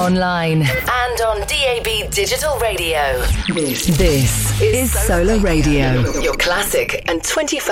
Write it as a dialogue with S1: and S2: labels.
S1: online, and on DAB Digital Radio. This is Solar Radio, your classic and 21st